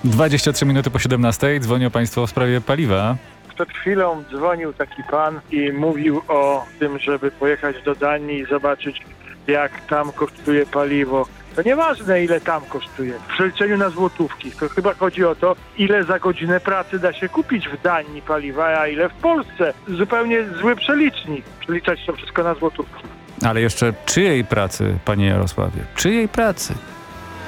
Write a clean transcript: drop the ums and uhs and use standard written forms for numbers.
23 minuty po 17. Dzwonią Państwo w sprawie paliwa. Przed chwilą dzwonił taki pan i mówił o tym, żeby pojechać do Danii i zobaczyć, jak tam kosztuje paliwo. To nieważne, ile tam kosztuje. W przeliczeniu na złotówki. To chyba chodzi o to, ile za godzinę pracy da się kupić w Danii paliwa, a ile w Polsce. Zupełnie zły przelicznik. Przeliczać to wszystko na złotówki. Ale jeszcze czyjej pracy, panie Jarosławie? Czyjej pracy?